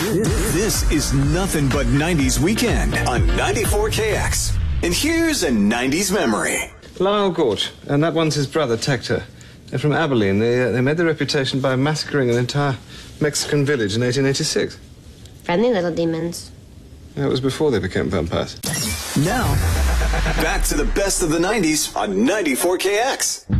This is nothing but 90s weekend on 94KX. And here's a 90s memory. Lyle Gorge, and that one's his brother, Tector. They're from Abilene. They made their reputation by massacring an entire Mexican village in 1886. Friendly little demons. That was before they became vampires. Now, back to the best of the 90s on 94KX.